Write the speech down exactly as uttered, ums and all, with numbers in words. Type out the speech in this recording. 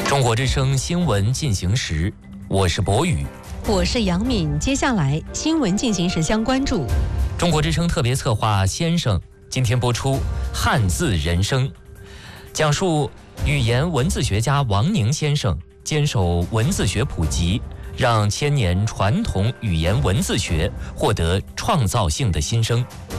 中国之声新闻进行时，我是博宇， 我是杨敏。接下来新闻进行时将关注中国之声特别策划《先生》今天播出《汉字人生》，讲述语言文字学家王宁先生坚守文字学普及，让千年传统语言文字学获得创造性的新生。